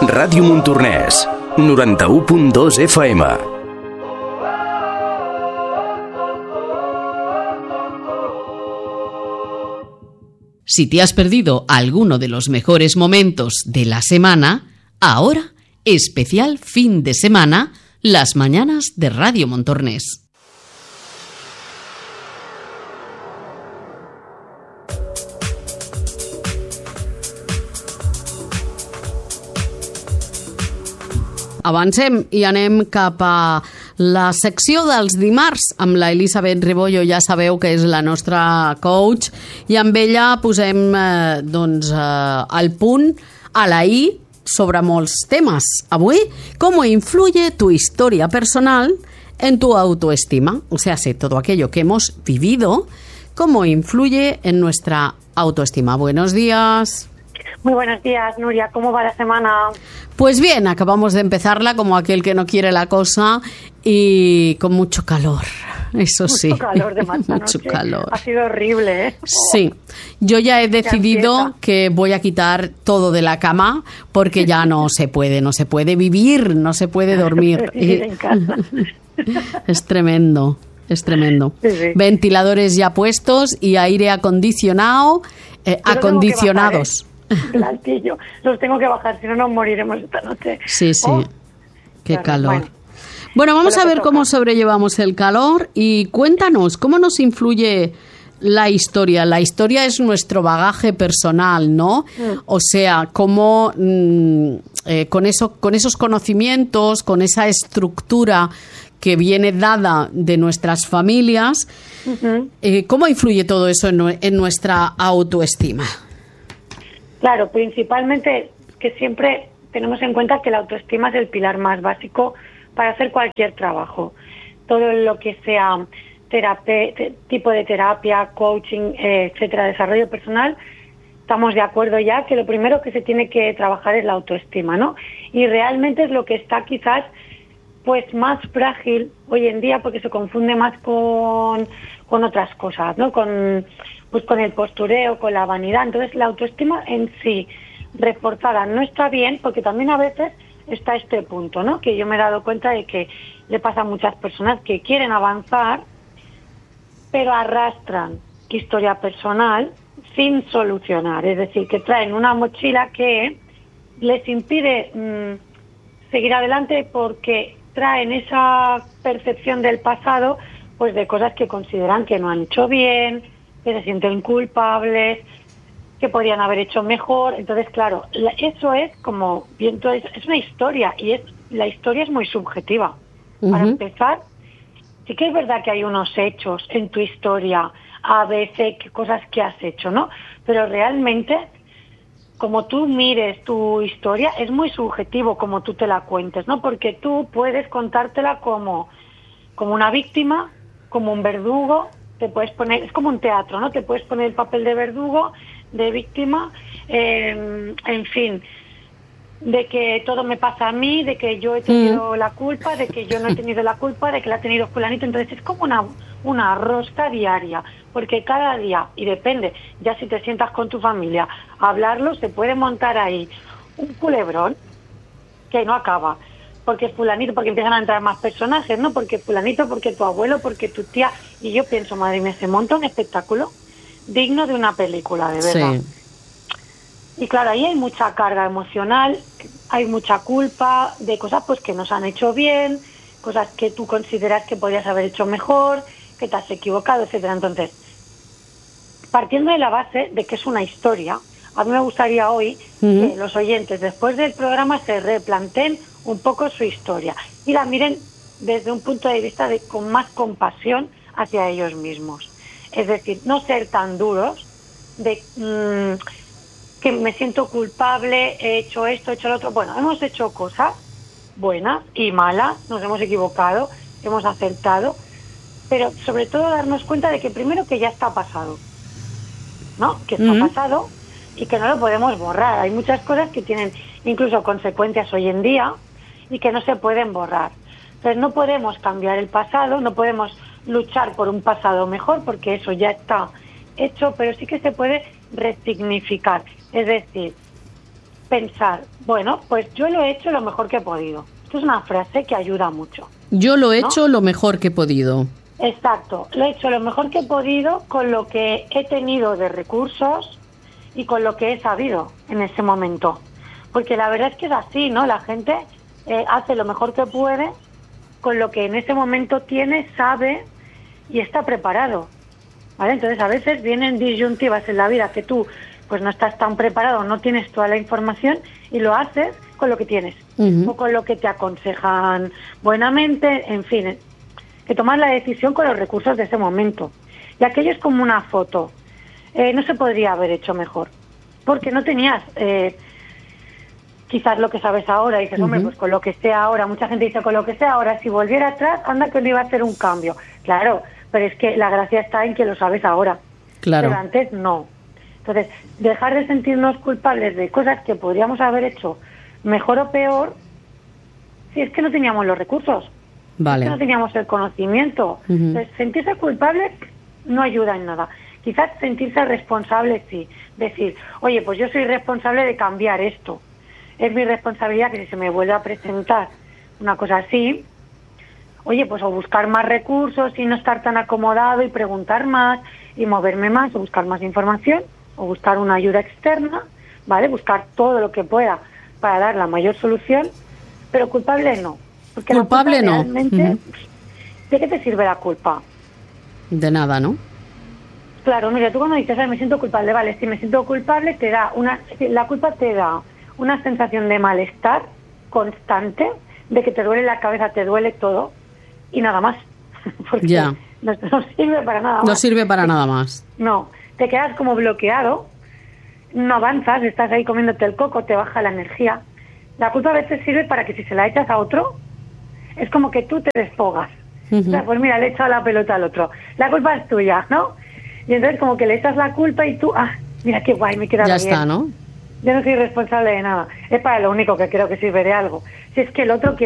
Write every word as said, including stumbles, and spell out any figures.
Ràdio Montornès, noranta-u punt dos F M. Si te has perdido alguno de los mejores momentos de la semana, ahora, especial fin de semana, las mañanas de Radio Montornès. Avancem i anem cap a la secció dels dimarts amb la Elisabet Rebollo. Ja sabeu que és la nostra coach i amb ella posem eh, doncs, eh, al punt, a la i, sobre molts temes. Avui, com influye tu historia personal en tu autoestima? O sea, sé, todo aquello que hemos vivido, ¿cómo influye en nuestra autoestima? Buenos días. Muy buenos días, Nuria. ¿Cómo va la semana? Pues bien, acabamos de empezarla como aquel que no quiere la cosa y con mucho calor, eso mucho sí. Mucho calor de más Mucho calor. Ha sido horrible, ¿eh? Sí. Yo ya he decidido que voy a quitar todo de la cama porque ya no se puede, no se puede vivir, no se puede dormir. Vivir en casa. Es tremendo, es tremendo. Sí, sí. Ventiladores ya puestos y aire acondicionado, eh, acondicionados. El altillo. Los tengo que bajar, si no nos moriremos esta noche. Sí, sí. Oh, Qué claro, calor. Bueno, bueno vamos a ver toca. cómo sobrellevamos el calor y cuéntanos, ¿cómo nos influye la historia? La historia es nuestro bagaje personal, ¿no? Mm. O sea, cómo mm, eh, con, eso, con esos conocimientos, con esa estructura que viene dada de nuestras familias, uh-huh. eh, ¿cómo influye todo eso en, en nuestra autoestima? Claro, principalmente que siempre tenemos en cuenta que la autoestima es el pilar más básico para hacer cualquier trabajo. Todo lo que sea terapia, tipo de terapia, coaching, eh, etcétera, desarrollo personal, estamos de acuerdo ya que lo primero que se tiene que trabajar es la autoestima, ¿no? Y realmente es lo que está quizás pues más frágil hoy en día porque se confunde más con, con otras cosas, ¿no? Con pues con el postureo, con la vanidad. Entonces la autoestima en sí reforzada no está bien porque también a veces está este punto, ¿no? Que yo me he dado cuenta de que le pasa a muchas personas que quieren avanzar pero arrastran historia personal sin solucionar, es decir, que traen una mochila que les impide mmm, seguir adelante porque traen esa percepción del pasado pues de cosas que consideran que no han hecho bien, que se sienten culpables, que podrían haber hecho mejor. Entonces, claro, la, eso es como, bien, es, es una historia y es la historia es muy subjetiva. Uh-huh. Para empezar, sí que es verdad que hay unos hechos en tu historia, a veces cosas que has hecho, ¿no? Pero realmente, como tú mires tu historia, es muy subjetivo como tú te la cuentes, ¿no? Porque tú puedes contártela como, como una víctima, como un verdugo. Te puedes poner, es como un teatro, ¿no? Te puedes poner el papel de verdugo, de víctima, eh, en fin, de que todo me pasa a mí, de que yo he tenido mm. la culpa, de que yo no he tenido la culpa, de que la ha tenido fulanito. Entonces es como una, una rosca diaria, porque cada día, y depende, ya si te sientas con tu familia a hablarlo, se puede montar ahí un culebrón que no acaba. Porque fulanito, porque empiezan a entrar más personajes, ¿no? Porque fulanito, porque tu abuelo, porque tu tía. Y yo pienso, madre mía, se monta un espectáculo digno de una película, de verdad. Sí. Y claro, ahí hay mucha carga emocional, hay mucha culpa de cosas pues que nos han hecho bien, cosas que tú consideras que podrías haber hecho mejor, que te has equivocado, etcétera. Entonces, partiendo de la base de que es una historia, a mí me gustaría hoy uh-huh. que los oyentes, después del programa, se replanteen un poco su historia y la miren desde un punto de vista de con más compasión hacia ellos mismos. Es decir, no ser tan duros de mmm, que me siento culpable, he hecho esto, he hecho lo otro. Bueno, hemos hecho cosas buenas y malas, nos hemos equivocado, hemos acertado, pero sobre todo darnos cuenta de que primero que ya está pasado, ¿no? Que está uh-huh. pasado y que no lo podemos borrar. Hay muchas cosas que tienen incluso consecuencias hoy en día y que no se pueden borrar. Entonces no podemos cambiar el pasado, no podemos luchar por un pasado mejor porque eso ya está hecho, pero sí que se puede resignificar. Es decir, pensar, bueno, pues yo lo he hecho lo mejor que he podido. Esto es una frase que ayuda mucho. Yo lo he ¿no? hecho lo mejor que he podido. Exacto, lo he hecho lo mejor que he podido con lo que he tenido de recursos y con lo que he sabido en ese momento. Porque la verdad es que es así, ¿no? La gente eh, hace lo mejor que puede con lo que en ese momento tiene, sabe y está preparado. ¿Vale? Entonces a veces vienen disyuntivas en la vida que tú pues no estás tan preparado, no tienes toda la información y lo haces con lo que tienes uh-huh. o con lo que te aconsejan buenamente, en fin, que tomas la decisión con los recursos de ese momento. Y aquello es como una foto, eh, no se podría haber hecho mejor, porque no tenías eh, quizás lo que sabes ahora, y dices, uh-huh. hombre, pues con lo que sea ahora, mucha gente dice con lo que sea ahora, si volviera atrás, anda que no iba a hacer un cambio. Claro, pero es que la gracia está en que lo sabes ahora, claro. pero antes no. Entonces, dejar de sentirnos culpables de cosas que podríamos haber hecho mejor o peor, si es que no teníamos los recursos, vale. es que no teníamos el conocimiento. Uh-huh. Entonces, sentirse culpable no ayuda en nada. Quizás sentirse responsable sí, decir, oye, pues yo soy responsable de cambiar esto. Es mi responsabilidad que si se me vuelve a presentar una cosa así, oye, pues o buscar más recursos y no estar tan acomodado y preguntar más y moverme más o buscar más información o buscar una ayuda externa, ¿vale? Buscar todo lo que pueda para dar la mayor solución, pero culpable no. Porque culpable la culpa no. Realmente, uh-huh. ¿de qué te sirve la culpa? De nada, ¿no? Claro, mira, tú cuando dices, ay, me siento culpable, vale, si me siento culpable, te da una, la culpa te da una sensación de malestar constante, de que te duele la cabeza, te duele todo, y nada más. Porque ya. no, no sirve para nada más. No sirve para nada más. No, te quedas como bloqueado, no avanzas, estás ahí comiéndote el coco, te baja la energía. La culpa a veces sirve para que si se la echas a otro, es como que tú te despogas. Uh-huh. O sea, pues mira, le he echado la pelota al otro. La culpa es tuya, ¿no? Y entonces como que le echas la culpa y tú, ah, mira qué guay, me he quedado bien. Ya está, ¿no? Yo no soy responsable de nada. Es para lo único que creo que sirve de algo. Si es que el otro quiere